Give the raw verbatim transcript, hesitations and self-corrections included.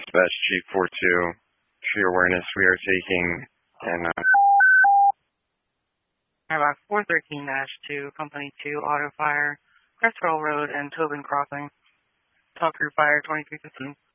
Dispatch Chief four two. For your awareness, we are taking an uh, Airbox four thirteen dash two, Company two, Auto Fire, Crestwell Road and Tobin Crossing. Talk through Fire twenty-three fifteen.